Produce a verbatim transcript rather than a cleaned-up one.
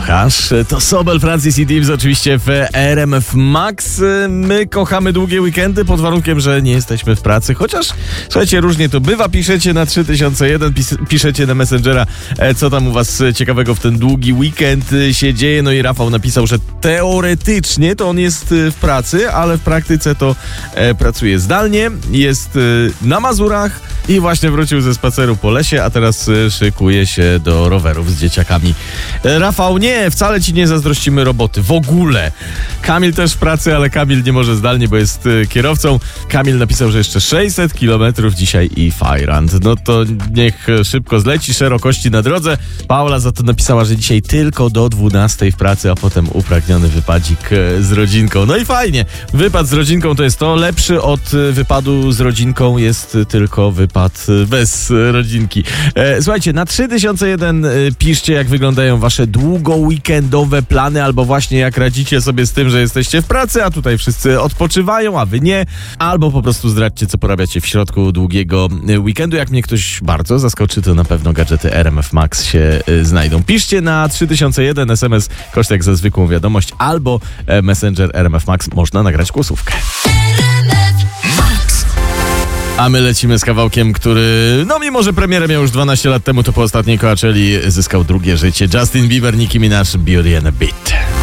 kochasz? To Sobel, Francis i Dibbs oczywiście w R M F Max. My kochamy długie weekendy pod warunkiem, że nie jesteśmy w pracy, chociaż słuchajcie, różnie to bywa. Piszecie na trzy tysiące jeden, pis- piszecie na Messengera, co tam u was ciekawego w ten długi weekend się dzieje. No i Rafał napisał, że teoretycznie to on jest w pracy, ale w praktyce to e, pracuje zdalnie, jest e, na Mazurach i właśnie wrócił ze spaceru po lesie, a teraz e, szykuje się do rowerów z dzieciakami. E, Rafał, nie, wcale ci nie zazdrościmy roboty, w ogóle. Kamil też w pracy, ale Kamil nie może zdalnie, bo jest e, kierowcą. Kamil napisał, że jeszcze sześćset kilometrów dzisiaj i fajrant. No to niech szybko zleci, szerokości na drodze. Paula za to napisała, że dzisiaj tylko do dwunastej w pracy, a potem upragniony wypadzik e, z rodzinką. No i fajnie, wypad z rodzinką to jest to. Lepszy od wypadu z rodzinką jest tylko wypad bez rodzinki. E, słuchajcie, na trzy tysiące jeden e, piszcie, jak wyglądają wasze długo-weekendowe plany, albo właśnie jak radzicie sobie z tym, że jesteście w pracy, a tutaj wszyscy odpoczywają, a wy nie. Albo po prostu zdradźcie, co porabiacie w środku długiego weekendu. Jak mnie ktoś bardzo zaskoczy, to na pewno gadżety R M F Max się e, znajdą. Piszcie na trzy tysiące jeden, S M S koszt jak za zwykłą wiadomość, albo e, Messenger R M F Max, można nagrać głosówkę. A my lecimy z kawałkiem, który, no mimo że premierę miał już dwanaście lat temu, to po ostatniej Coachelli zyskał drugie życie. Justin Bieber, Nicki Minaj, Beauty and a Beat.